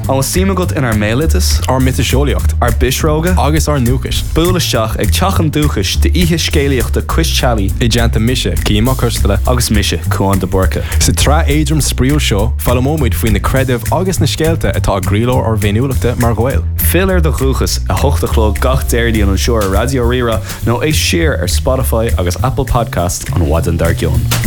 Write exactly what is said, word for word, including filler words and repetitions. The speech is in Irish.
An simagat in ar mélitas, ar mitasoliacht, ar bisróga, agus ar nuchas. Búlaisteach ag teachan dúchas de ihe scéalaocht de Chris Chally, I deanta mise, címa custala, agus mise Cuan de Borca. Sa tra éidrum spríol seo, fallamóid faoin na credibh agus na scéalta atá gríló ar bhéniúlachta mar ghail. Filar de chuchas a hochtachló gach déirdí an seoir Radio Rira nó é siar ar Spotify agus Apple Podcast an Wadan Dargion.